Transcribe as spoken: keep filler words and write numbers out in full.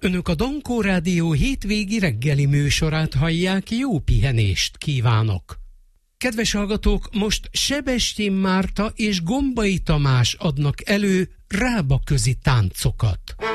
Önök a Dankó Rádió hétvégi reggeli műsorát hallják, jó pihenést kívánok! Kedves hallgatók, most Sebestyén Márta és Gombai Tamás adnak elő rábaközi táncokat.